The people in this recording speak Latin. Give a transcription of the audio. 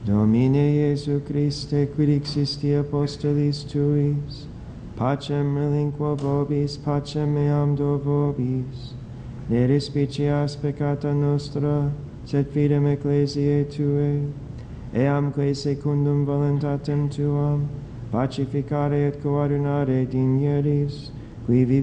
Domine Iesu Christe, quid existi apostolis tuis, pacem relinquo vobis, pacem meam do vobis. Ne respicias peccata nostra, sed fidem ecclesiae Tuae, eamque secundum voluntatem Tuam, pacificare et coadunare digneris, qui